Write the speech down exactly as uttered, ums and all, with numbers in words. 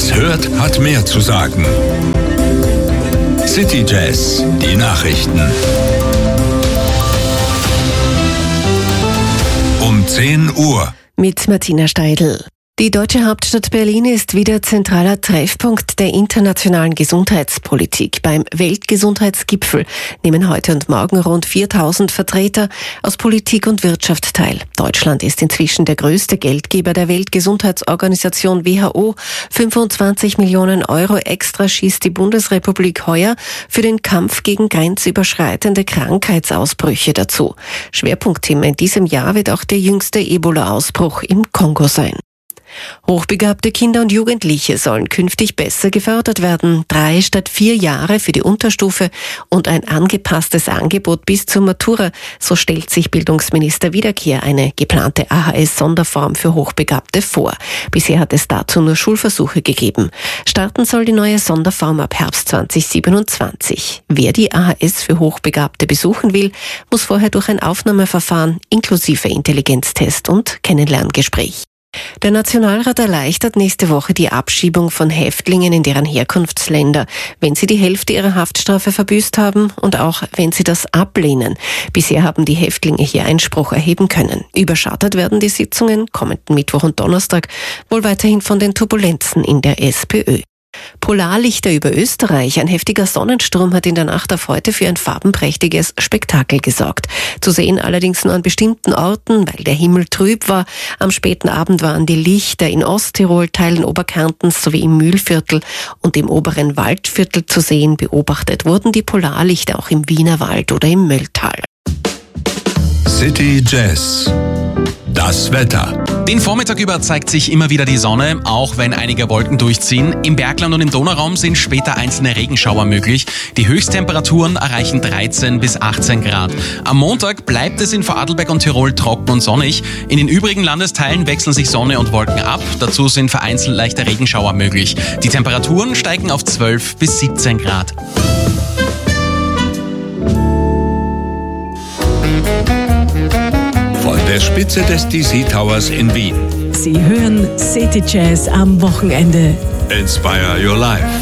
es hört, hat mehr zu sagen. City Jazz, die Nachrichten. Um zehn Uhr. Mit Martina Steidl. Die deutsche Hauptstadt Berlin ist wieder zentraler Treffpunkt der internationalen Gesundheitspolitik. Beim Weltgesundheitsgipfel nehmen heute und morgen rund viertausend Vertreter aus Politik und Wirtschaft teil. Deutschland ist inzwischen der größte Geldgeber der Weltgesundheitsorganisation W H O. fünfundzwanzig Millionen Euro extra schießt die Bundesrepublik heuer für den Kampf gegen grenzüberschreitende Krankheitsausbrüche dazu. Schwerpunktthema in diesem Jahr wird auch der jüngste Ebola-Ausbruch im Kongo sein. Hochbegabte Kinder und Jugendliche sollen künftig besser gefördert werden. Drei statt vier Jahre für die Unterstufe und ein angepasstes Angebot bis zur Matura. So stellt sich Bildungsminister Wiederkehr eine geplante A H S-Sonderform für Hochbegabte vor. Bisher hat es dazu nur Schulversuche gegeben. Starten soll die neue Sonderform ab Herbst zwanzig siebenundzwanzig. Wer die A H S für Hochbegabte besuchen will, muss vorher durch ein Aufnahmeverfahren inklusive Intelligenztest und Kennenlerngespräch. Der Nationalrat erleichtert nächste Woche die Abschiebung von Häftlingen in deren Herkunftsländer, wenn sie die Hälfte ihrer Haftstrafe verbüßt haben und auch wenn sie das ablehnen. Bisher haben die Häftlinge hier Einspruch erheben können. Überschattet werden die Sitzungen kommenden Mittwoch und Donnerstag wohl weiterhin von den Turbulenzen in der SPÖ. Polarlichter über Österreich. Ein heftiger Sonnensturm hat in der Nacht auf heute für ein farbenprächtiges Spektakel gesorgt. Zu sehen allerdings nur an bestimmten Orten, weil der Himmel trüb war. Am späten Abend waren die Lichter in Osttirol, Teilen Oberkärntens sowie im Mühlviertel und im oberen Waldviertel zu sehen. Beobachtet wurden die Polarlichter auch im Wienerwald oder im Mölltal. City Jazz. Das Wetter. Den Vormittag über zeigt sich immer wieder die Sonne, auch wenn einige Wolken durchziehen. Im Bergland und im Donauraum sind später einzelne Regenschauer möglich. Die Höchsttemperaturen erreichen dreizehn bis achtzehn Grad. Am Montag bleibt es in Vorarlberg und Tirol trocken und sonnig. In den übrigen Landesteilen wechseln sich Sonne und Wolken ab. Dazu sind vereinzelt leichte Regenschauer möglich. Die Temperaturen steigen auf zwölf bis siebzehn Grad. Von der Spitze des D C Towers in Wien. Sie hören City Jazz am Wochenende. Inspire your life.